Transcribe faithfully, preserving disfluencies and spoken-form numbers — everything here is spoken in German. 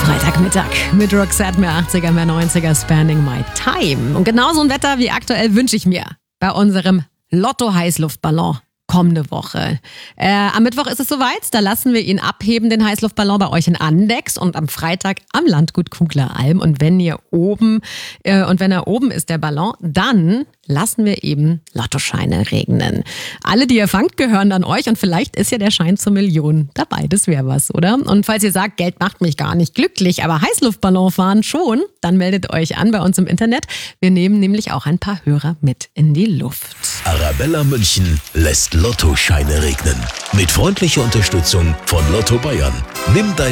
Freitagmittag mit Roxette, mehr achtziger, mehr neunziger, Spending My Time. Und genau so ein Wetter wie aktuell wünsche ich mir bei unserem Lotto-Heißluftballon kommende Woche. Äh, am Mittwoch ist es soweit, da lassen wir ihn abheben, den Heißluftballon, bei euch in Andex und am Freitag am Landgut Kugleralm. Und wenn ihr oben, äh, und wenn er oben ist, der Ballon, dann lassen wir eben Lottoscheine regnen. Alle, die ihr fangt, gehören dann euch und vielleicht ist ja der Schein zur Million dabei. Das wäre was, oder? Und falls ihr sagt, Geld macht mich gar nicht glücklich, aber Heißluftballon fahren schon, dann meldet euch an bei uns im Internet. Wir nehmen nämlich auch ein paar Hörer mit in die Luft. Arabella München lässt Lottoscheine regnen. Mit freundlicher Unterstützung von Lotto Bayern. Nimm dein